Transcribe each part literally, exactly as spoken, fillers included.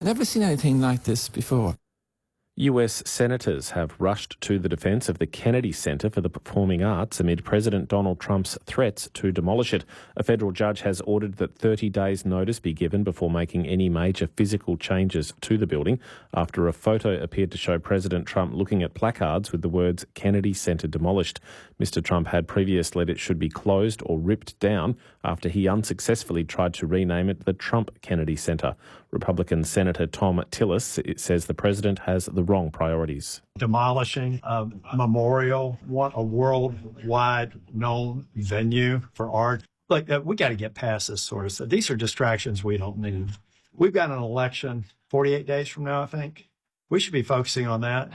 never seen anything like this before. U S senators have rushed to the defence of the Kennedy Center for the Performing Arts amid President Donald Trump's threats to demolish it. A federal judge has ordered that thirty days' notice be given before making any major physical changes to the building after a photo appeared to show President Trump looking at placards with the words Kennedy Center demolished. Mister Trump had previously said it should be closed or ripped down after he unsuccessfully tried to rename it the Trump Kennedy Center. Republican Senator Tom Tillis says the president has the wrong priorities. Demolishing a memorial, what a worldwide known venue for art. Like, uh, we got to get past this sort of stuff. These are distractions we don't need. We've got an election forty-eight days from now, I think. We should be focusing on that.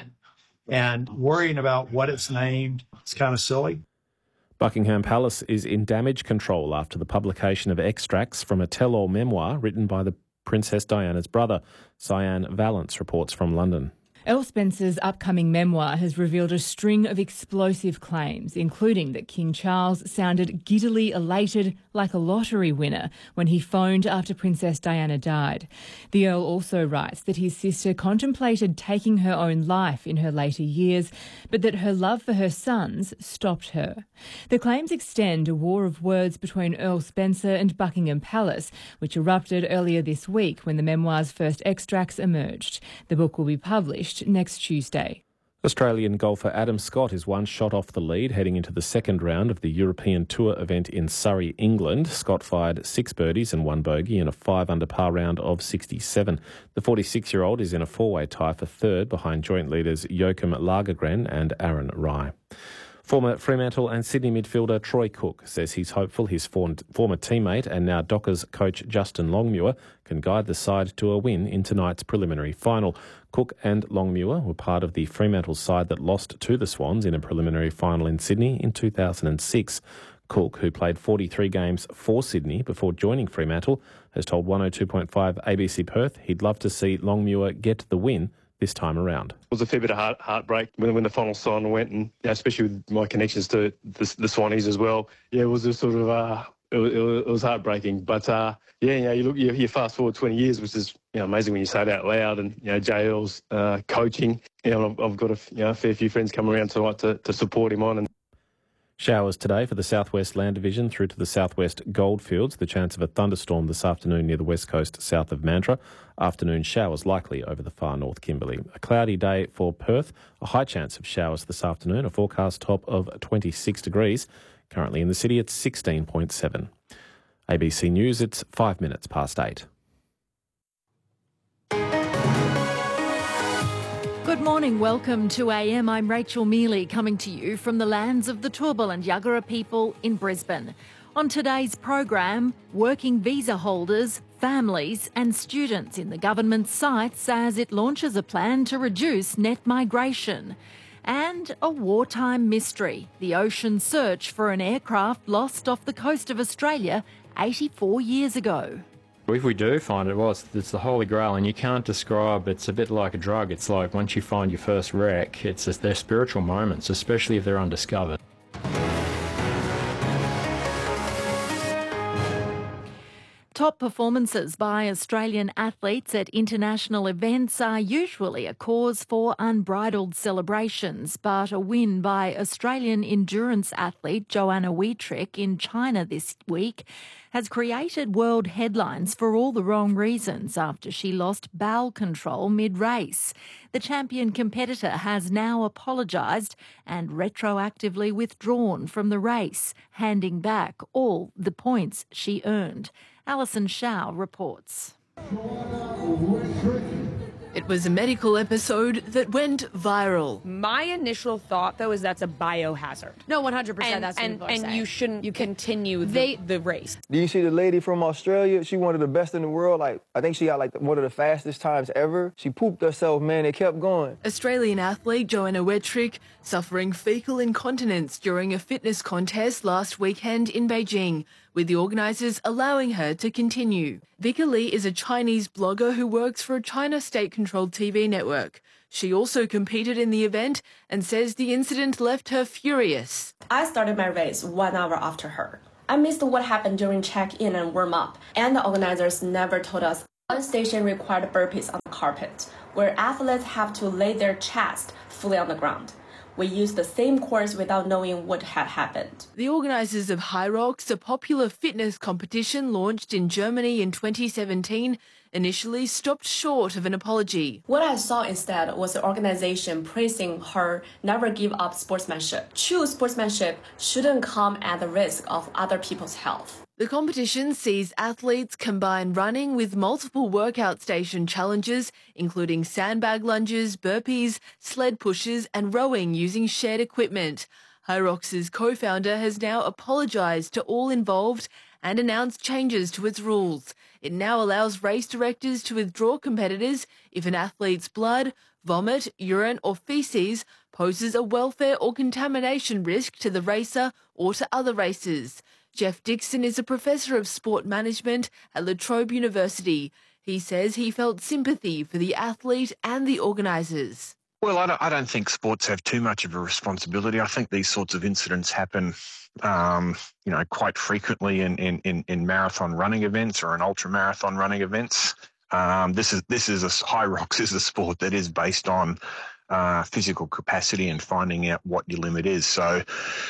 And worrying about what it's named, it's kind of silly. Buckingham Palace is in damage control after the publication of extracts from a tell-all memoir written by the Princess Diana's brother. Cyan Valance reports from London. Earl Spencer's upcoming memoir has revealed a string of explosive claims, including that King Charles sounded giddily elated like a lottery winner when he phoned after Princess Diana died. The Earl also writes that his sister contemplated taking her own life in her later years, but that her love for her sons stopped her. The claims extend a war of words between Earl Spencer and Buckingham Palace, which erupted earlier this week when the memoir's first extracts emerged. The book will be published next Tuesday. Australian golfer Adam Scott is one shot off the lead heading into the second round of the European Tour event in Surrey, England. Scott fired six birdies and one bogey in a five-under par round of sixty-seven. The forty-six-year-old is in a four-way tie for third behind joint leaders Joachim Lagergren and Aaron Rai. Former Fremantle and Sydney midfielder Troy Cook says he's hopeful his former teammate and now Dockers coach Justin Longmuir can guide the side to a win in tonight's preliminary final. Cook and Longmuir were part of the Fremantle side that lost to the Swans in a preliminary final in Sydney in two thousand six. Cook, who played forty-three games for Sydney before joining Fremantle, has told one oh two point five A B C Perth he'd love to see Longmuir get the win this time around. It was a fair bit of heart, heartbreak when, when the final sign went, and you know, especially with my connections to the, the Swannies as well. Yeah, it was a sort of uh, it, was, it was heartbreaking. But uh, yeah, you know, you look, you, you fast forward twenty years, which is you know amazing when you say it out loud. And you know, J L's uh, coaching. You know, I've, I've got a you know a fair few friends coming around tonight to, to support him on. And showers today for the Southwest Land Division through to the Southwest Goldfields. The chance of a thunderstorm this afternoon near the west coast south of Mandurah. Afternoon showers likely over the far north Kimberley. A cloudy day for Perth. A high chance of showers this afternoon. A forecast top of twenty-six degrees. Currently in the city it's sixteen point seven. A B C News, it's five minutes past eight. Good morning, welcome to A M. I'm Rachel Mealy, coming to you from the lands of the Turrbal and Yagara people in Brisbane. On today's program, working visa holders, families and students in the government's sights as it launches a plan to reduce net migration. And a wartime mystery, the ocean search for an aircraft lost off the coast of Australia eighty-four years ago. If we do find it, well, it's, it's the Holy Grail, and you can't describe, it's a bit like a drug. It's like once you find your first wreck, it's just, they're spiritual moments, especially if they're undiscovered. Top performances by Australian athletes at international events are usually a cause for unbridled celebrations, but a win by Australian endurance athlete Joanna Wietrich in China this week has created world headlines for all the wrong reasons after she lost bowel control mid-race. The champion competitor has now apologised and retroactively withdrawn from the race, handing back all the points she earned. Alison Shao reports. It was a medical episode that went viral. My initial thought, though, is that's a biohazard. No, one hundred percent. And, that's what and, people are and saying. you shouldn't you can, continue the, they, the race. Do you see the lady from Australia? She one of the best in the world. Like I think she got like one of the fastest times ever. She pooped herself, man. It kept going. Australian athlete Joanna Wietrich suffering fecal incontinence during a fitness contest last weekend in Beijing, with the organisers allowing her to continue. Vika Lee is a Chinese blogger who works for a China state-controlled T V network. She also competed in the event and says the incident left her furious. I started my race one hour after her. I missed what happened during check-in and warm-up, and the organisers never told us One station required burpees on the carpet, where athletes have to lay their chest fully on the ground. We used the same course without knowing what had happened. The organisers of Hyrox, a popular fitness competition launched in Germany in twenty seventeen, initially stopped short of an apology. What I saw instead was the organisation praising her never give up sportsmanship. True sportsmanship shouldn't come at the risk of other people's health. The competition sees athletes combine running with multiple workout station challenges, including sandbag lunges, burpees, sled pushes and rowing using shared equipment. Hyrox's co-founder has now apologised to all involved and announced changes to its rules. It now allows race directors to withdraw competitors if an athlete's blood, vomit, urine or faeces poses a welfare or contamination risk to the racer or to other racers. Jeff Dixon is a professor of sport management at La Trobe University. He says he felt sympathy for the athlete and the organisers. Well, I don't, I don't think sports have too much of a responsibility. I think these sorts of incidents happen, um, you know, quite frequently in, in, in, in marathon running events or in ultra marathon running events. Um, this is this is a Hyrox is a sport that is based on uh, physical capacity and finding out what your limit is. So.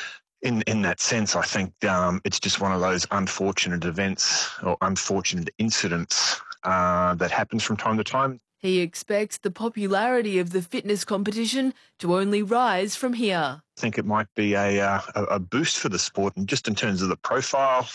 In in that sense, I think um, it's just one of those unfortunate events or unfortunate incidents uh, that happens from time to time. He expects the popularity of the fitness competition to only rise from here. I think it might be a uh, a boost for the sport, and just in terms of the profile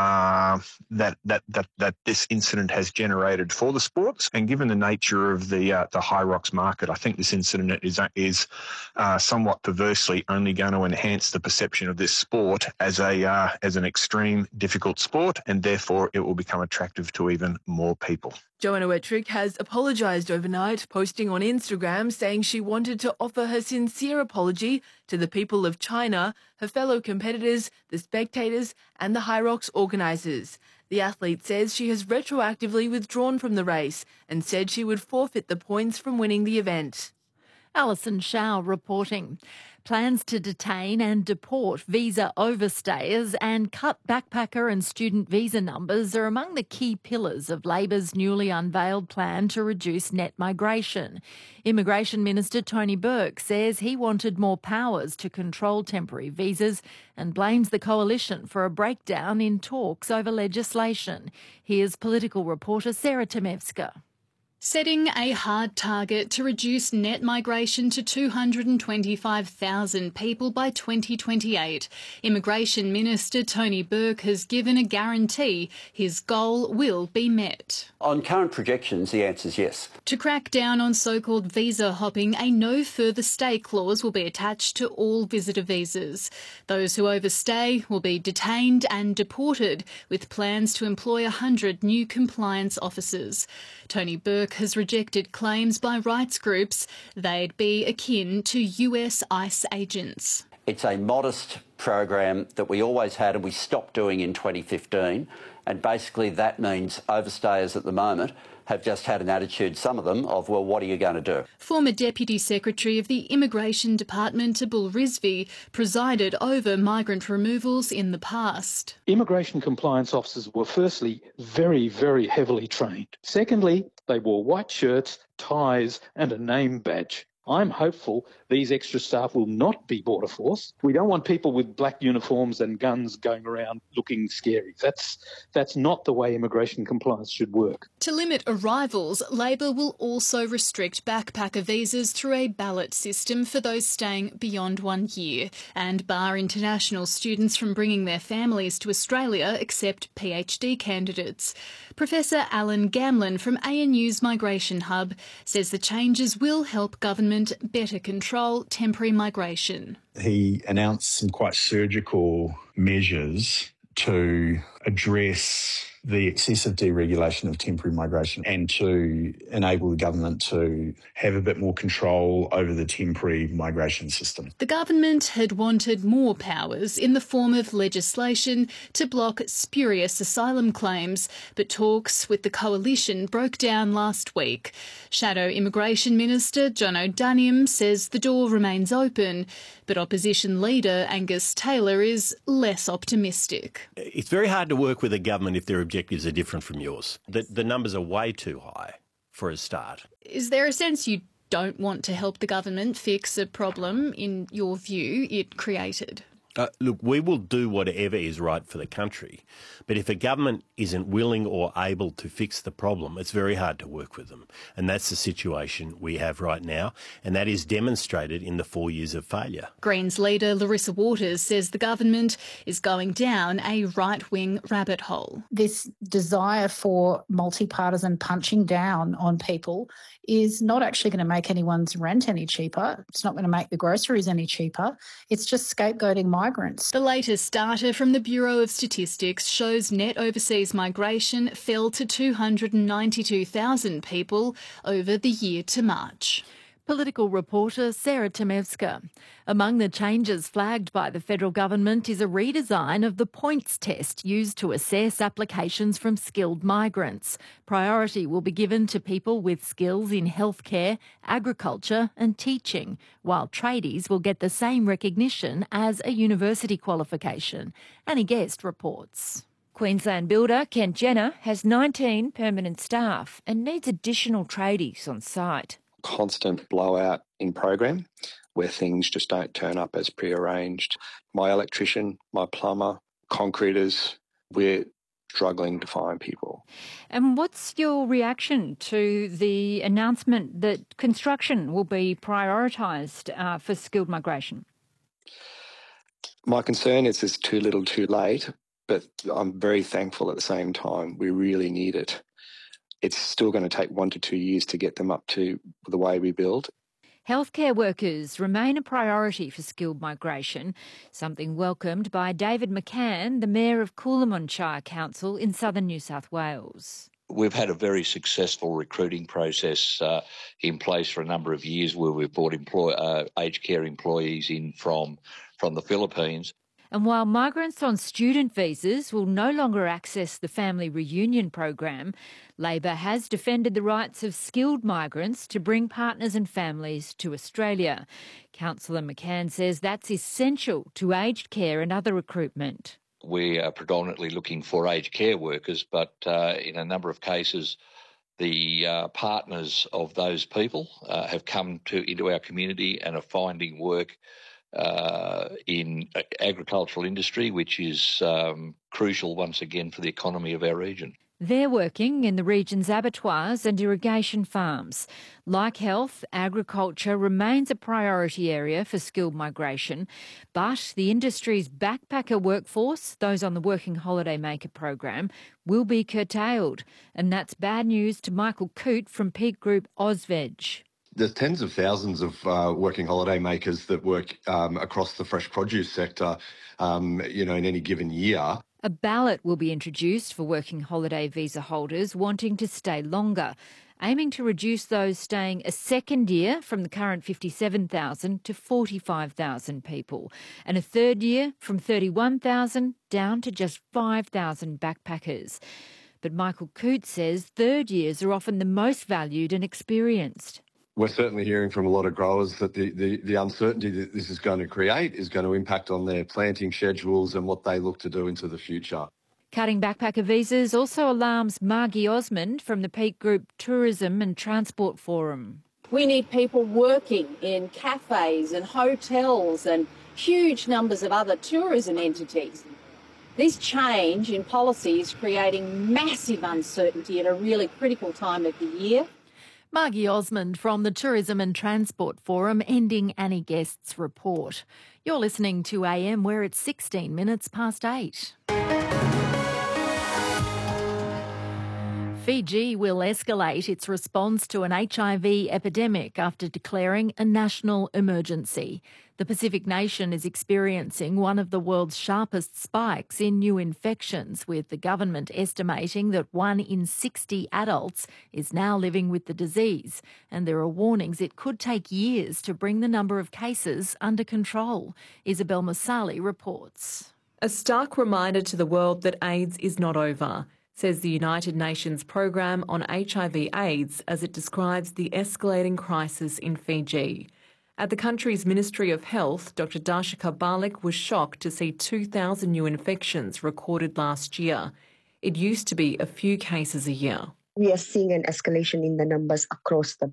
uh, that that that that this incident has generated for the sports, and given the nature of the uh, the Hyrox market, I think this incident is is uh, somewhat perversely only going to enhance the perception of this sport as a uh, as an extreme, difficult sport, and therefore it will become attractive to even more people. Joanna Wettrick has apologised overnight, posting on Instagram saying she wanted to offer her sincere apology to the people of China, her fellow competitors, the spectators and the Hyrox organisers. The athlete says she has retroactively withdrawn from the race and said she would forfeit the points from winning the event. Alison Shao reporting. Plans to detain and deport visa overstayers and cut backpacker and student visa numbers are among the key pillars of Labor's newly unveiled plan to reduce net migration. Immigration Minister Tony Burke says he wanted more powers to control temporary visas and blames the coalition for a breakdown in talks over legislation. Here's political reporter Sarah Temevska. Setting a hard target to reduce net migration to two hundred twenty-five thousand people by twenty twenty-eight, Immigration Minister Tony Burke has given a guarantee his goal will be met. On current projections, the answer is yes. To crack down on so-called visa hopping, a no further stay clause will be attached to all visitor visas. Those who overstay will be detained and deported, with plans to employ one hundred new compliance officers. Tony Burke has rejected claims by rights groups they'd be akin to U S ICE agents. It's a modest program that we always had and we stopped doing in twenty fifteen, and basically that means overstayers at the moment have just had an attitude, some of them, of, well, what are you going to do? Former Deputy Secretary of the Immigration Department, Abul Rizvi, presided over migrant removals in the past. Immigration compliance officers were firstly very, very heavily trained. Secondly, they wore white shirts, ties and a name badge. I'm hopeful these extra staff will not be border force. We don't want people with black uniforms and guns going around looking scary. That's that's not the way immigration compliance should work. To limit arrivals, Labor will also restrict backpacker visas through a ballot system for those staying beyond one year and bar international students from bringing their families to Australia except PhD candidates. Professor Alan Gamlin from A N U's Migration Hub says the changes will help government better control temporary migration. He announced some quite surgical measures to address the excessive deregulation of temporary migration and to enable the government to have a bit more control over the temporary migration system. The government had wanted more powers in the form of legislation to block spurious asylum claims, but talks with the coalition broke down last week. Shadow Immigration Minister John O'Daniam says the door remains open, but opposition leader Angus Taylor is less optimistic. It's very hard to work with a government if their objectives are different from yours. The, the numbers are way too high for a start. Is there a sense you don't want to help the government fix a problem, in your view, it created? Uh, look, we will do whatever is right for the country, but if a government isn't willing or able to fix the problem, it's very hard to work with them. And that's the situation we have right now, and that is demonstrated in the four years of failure. Greens leader Larissa Waters says the government is going down a right-wing rabbit hole. This desire for multi-partisan punching down on people is not actually going to make anyone's rent any cheaper. It's not going to make the groceries any cheaper. It's just scapegoating migrants. The latest data from the Bureau of Statistics shows net overseas migration fell to two hundred ninety-two thousand people over the year to March. Political reporter Sarah Temevska. Among the changes flagged by the federal government is a redesign of the points test used to assess applications from skilled migrants. Priority will be given to people with skills in healthcare, agriculture and teaching, while tradies will get the same recognition as a university qualification. Annie Guest reports. Queensland builder Kent Jenner has nineteen permanent staff and needs additional tradies on site. Constant blowout in program where things just don't turn up as prearranged. My electrician, my plumber, concreters, we're struggling to find people. And what's your reaction to the announcement that construction will be prioritised uh, for skilled migration? My concern is it's too little too late, but I'm very thankful at the same time. We really need it. It's still going to take one to two years to get them up to the way we build. Healthcare workers remain a priority for skilled migration, something welcomed by David McCann, the Mayor of Coolamon Shire Council in southern New South Wales. We've had a very successful recruiting process uh, in place for a number of years where we've brought employ- uh, aged care employees in from, from the Philippines. And while migrants on student visas will no longer access the family reunion program, Labor has defended the rights of skilled migrants to bring partners and families to Australia. Councillor McCann says that's essential to aged care and other recruitment. We are predominantly looking for aged care workers, but uh, in a number of cases, the uh, partners of those people uh, have come to into our community and are finding work Uh, in agricultural industry, which is um, crucial once again for the economy of our region. They're working in the region's abattoirs and irrigation farms. Like health, agriculture remains a priority area for skilled migration, but the industry's backpacker workforce, those on the Working Holiday Maker program, will be curtailed. And that's bad news to Michael Coote from Peak Group Ozveg. There's tens of thousands of uh, working holiday makers that work um, across the fresh produce sector, um, you know, in any given year. A ballot will be introduced for working holiday visa holders wanting to stay longer, aiming to reduce those staying a second year from the current fifty-seven thousand to forty-five thousand people, and a third year from thirty-one thousand down to just five thousand backpackers. But Michael Coote says third years are often the most valued and experienced. We're certainly hearing from a lot of growers that the, the, the uncertainty that this is going to create is going to impact on their planting schedules and what they look to do into the future. Cutting backpacker visas also alarms Margie Osmond from the Peak Group Tourism and Transport Forum. We need people working in cafes and hotels and huge numbers of other tourism entities. This change in policy is creating massive uncertainty at a really critical time of the year. Margie Osmond from the Tourism and Transport Forum, ending Annie Guest's report. You're listening to A M, where it's sixteen minutes past eight. Fiji will escalate its response to an H I V epidemic after declaring a national emergency. The Pacific nation is experiencing one of the world's sharpest spikes in new infections, with the government estimating that one in sixty adults is now living with the disease, and there are warnings it could take years to bring the number of cases under control. Isabel Masali reports. A stark reminder to the world that AIDS is not over, says the United Nations Programme on H I V AIDS as it describes the escalating crisis in Fiji. At the country's Ministry of Health, Doctor Darshika Balik was shocked to see two thousand new infections recorded last year. It used to be a few cases a year. We are seeing an escalation in the numbers across the